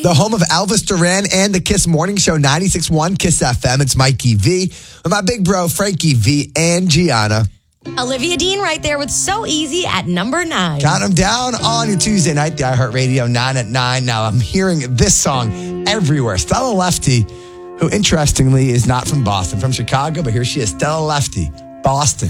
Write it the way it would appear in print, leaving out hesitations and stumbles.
The home of Elvis Duran and the Kiss Morning Show, 96.1 Kiss FM. It's Mikey V with my big bro, Frankie V and Gianna. Olivia Dean right there with So Easy at number 9. Count them down on your Tuesday night, the iHeartRadio 9 at 9. Now, I'm hearing this song everywhere. Stella Lefty, who interestingly is not from Boston, from Chicago, but here she is, Stella Lefty, Boston.